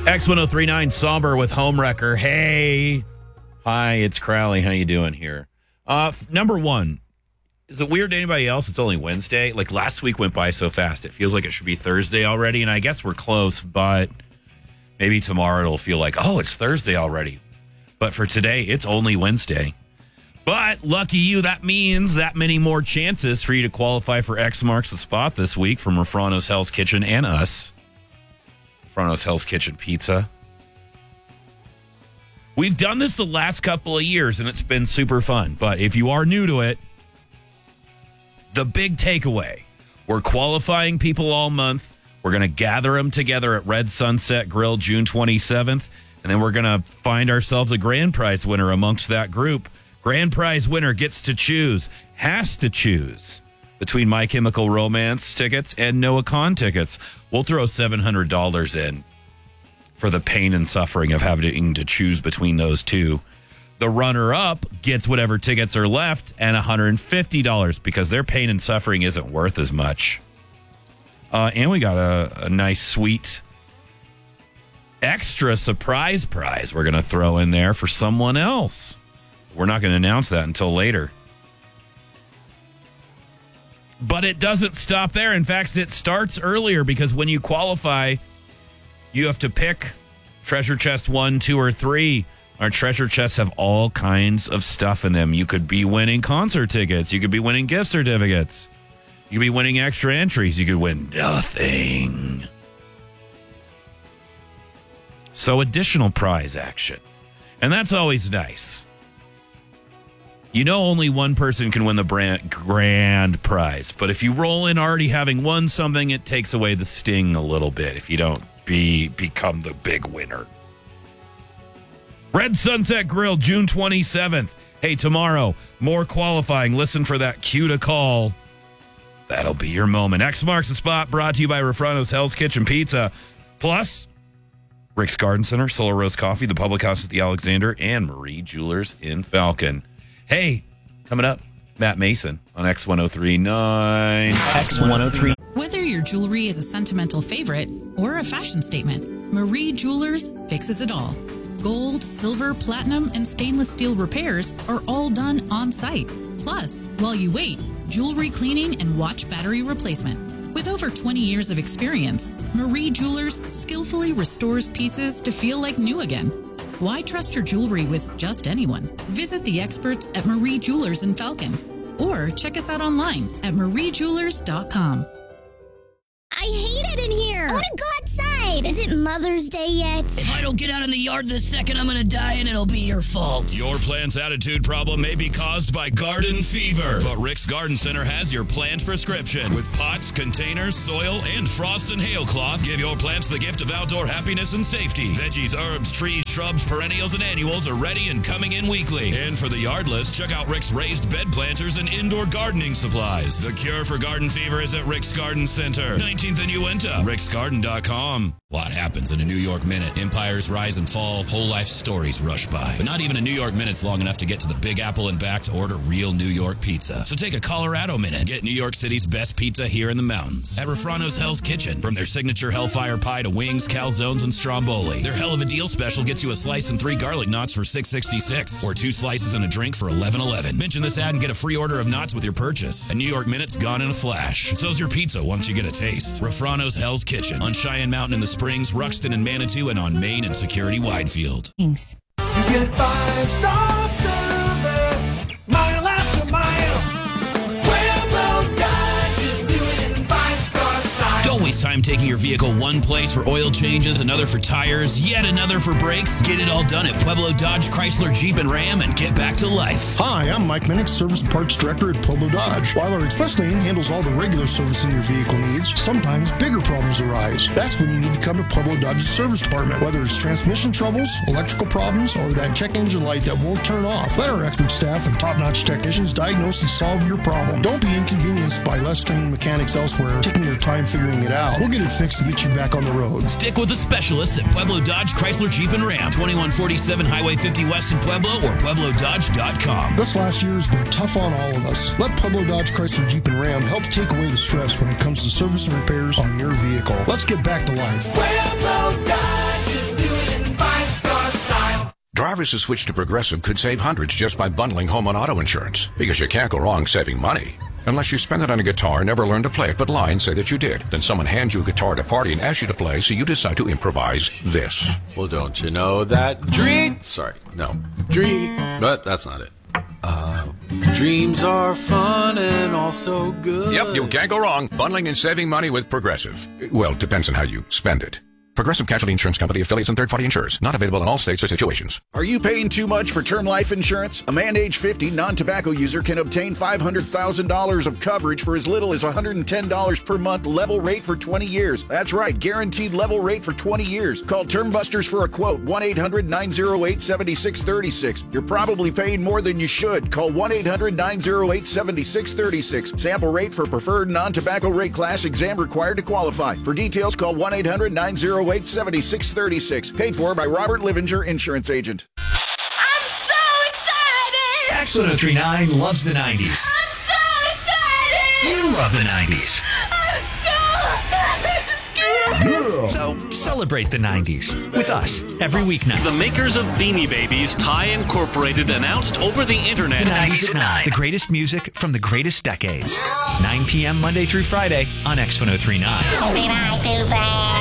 X1039 Somber with Homewrecker. Hey. Hi, it's Crowley. How you doing here? Number one, is it weird to anybody else? It's only Wednesday. Like last week went by so fast. It feels like it should be Thursday already. And I guess we're close, but maybe tomorrow it'll feel like, oh, it's Thursday already. But for today, it's only Wednesday. But lucky you, that means that many more chances for you to qualify for X Marks the Spot this week from Refrano's Hell's Kitchen and us. Refrano's Hell's Kitchen Pizza. We've done this the last couple of years, and it's been super fun. But if you are new to it, the big takeaway, we're qualifying people all month. We're going to gather them together at Red Sunset Grill June 27th, and then we're going to find ourselves a grand prize winner amongst that group. Grand prize winner gets to choose, has to choose, between My Chemical Romance tickets and Noah Kahn tickets. We'll throw $700 in for the pain and suffering of having to choose between those two. The runner-up gets whatever tickets are left and $150 because their pain and suffering isn't worth as much. And we got a nice, sweet, extra surprise prize we're going to throw in there for someone else. We're not going to announce that until later. But it doesn't stop there. In fact, it starts earlier because when you qualify, you have to pick treasure chest 1, 2, or 3. Our treasure chests have all kinds of stuff in them. You could be winning concert tickets. You could be winning gift certificates. You could be winning extra entries. You could win nothing. So additional prize action. And that's always nice. You know only one person can win the grand prize. But if you roll in already having won something, it takes away the sting a little bit if you don't become the big winner. Red Sunset Grill, June 27th. Hey, tomorrow, more qualifying. Listen for that cue to call. That'll be your moment. X Marks the Spot, brought to you by Refrano's Hell's Kitchen Pizza. Plus, Rick's Garden Center, Solar Rose Coffee, the Public House at the Alexander, and Marie Jewelers in Falcon. Hey, coming up, Matt Mason on X1039. X103. Whether your jewelry is a sentimental favorite or a fashion statement, Marie Jewelers fixes it all. Gold, silver, platinum, and stainless steel repairs are all done on site. Plus, while you wait, jewelry cleaning and watch battery replacement. With over 20 years of experience, Marie Jewelers skillfully restores pieces to feel like new again. Why trust your jewelry with just anyone? Visit the experts at Marie Jewelers in Falcon or check us out online at mariejewelers.com. I hate it in here. I want to go outside. Is it Mother's Day yet? If I don't get out in the yard this second, I'm going to die and it'll be your fault. Your plant's attitude problem may be caused by garden fever, but Rick's Garden Center has your plant prescription. With pots, containers, soil, and frost and hail cloth, give your plants the gift of outdoor happiness and safety. Veggies, herbs, trees, shrubs, perennials, and annuals are ready and coming in weekly. And for the yardless, check out Rick's raised bed planters and indoor gardening supplies. The cure for garden fever is at Rick's Garden Center, 19th and Uinta, ricksgarden.com. A lot happens in a New York minute. Empires rise and fall, whole life stories rush by. But not even a New York minute's long enough to get to the Big Apple and back to order real New York pizza. So take a Colorado minute and get New York City's best pizza here in the mountains. At Refrano's Hell's Kitchen. From their signature Hellfire Pie to wings, calzones, and stromboli. Their hell of a deal special gets you a slice and 3 garlic knots for $6.66. Or 2 slices and a drink for $11.11. Mention this ad and get a free order of knots with your purchase. A New York minute's gone in a flash. And so's your pizza once you get a taste. Refrano's Hell's Kitchen. On Cheyenne Mountain in the Springs, Ruxton and Manitou, and on Main and Security Widefield. Thanks. You get 5-star service, mile after mile. Pueblo Dodge is doing 5-star style. Don't waste time taking your vehicle one place for oil changes, another for tires, yet another for brakes. Get it all done at Pueblo Dodge, Chrysler, Jeep, and Ram and get back to life. Hi, I'm Mike Minnick, Service and Parts Director at Pueblo Dodge. While our express lane handles all the regular servicing your vehicle needs, sometimes bigger problems arise. That's when you need to come to Pueblo Dodge's service department. Whether it's transmission troubles, electrical problems, or that check engine light that won't turn off, let our expert staff and top-notch technicians diagnose and solve your problem. Don't be inconvenienced by less trained mechanics elsewhere taking their time figuring it out. We'll get it fixed to get you back on the road. Stick with the specialists at Pueblo Dodge, Chrysler, Jeep, and Ram. 2147 Highway 50 West in Pueblo or PuebloDodge.com. This last year has been tough on all of us. Let Pueblo Dodge, Chrysler, Jeep, and Ram help take away the stress when it comes to service and repairs on your vehicle. Let's get back to life. Pueblo Dodge is drivers who switch to Progressive could save hundreds just by bundling home and auto insurance. Because you can't go wrong saving money. Unless you spend it on a guitar and never learn to play it but lie and say that you did. Then someone hands you a guitar at a party and asks you to play, so you decide to improvise this. Well, don't you know that but that's not it. Dreams are fun and also good. Yep, you can't go wrong. Bundling and saving money with Progressive. Well, depends on how you spend it. Progressive Casualty Insurance Company, affiliates, and third-party insurers. Not available in all states or situations. Are you paying too much for term life insurance? A man age 50 non-tobacco user can obtain $500,000 of coverage for as little as $110 per month, level rate for 20 years. That's right, guaranteed level rate for 20 years. Call Term Busters for a quote, 1-800-908-7636. You're probably paying more than you should. Call 1-800-908-7636. Sample rate for preferred non-tobacco rate class, exam required to qualify. For details, call 1-800-908-7636. Paid for by Robert Livinger, Insurance Agent. I'm so excited! X1039 loves the 90s. I'm so excited! You love the 90s. So celebrate the 90s with us every weeknight. The makers of Beanie Babies, Ty Incorporated, announced over the internet. The 90s at 9. The greatest music from the greatest decades. 9 p.m. Monday through Friday on X1039. Did I do that?